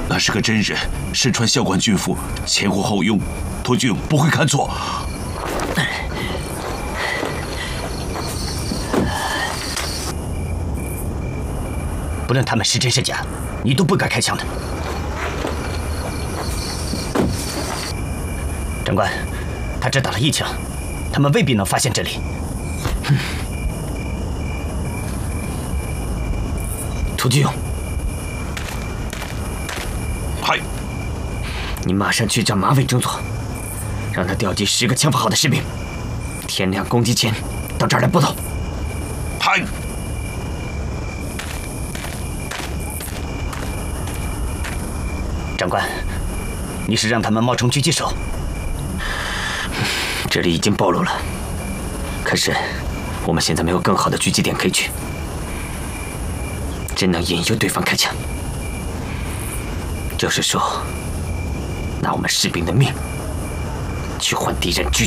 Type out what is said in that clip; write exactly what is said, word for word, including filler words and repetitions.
那是个真人，身穿校官军服，前呼后拥，涂俊勇不会看错。 不论他们是真是假，你都不该开枪的。长官，他只打了一枪，他们未必能发现这里。涂俊勇， 嗨， 你马上去找马尾中佐，让他调集十个枪法好的士兵，天亮攻击前到这儿来搏斗。 嗨。 长官，你是让他们冒充狙击手？这里已经暴露了，可是我们现在没有更好的狙击点可以去，只能引诱对方开枪。就是说，拿我们士兵的命去换敌人狙。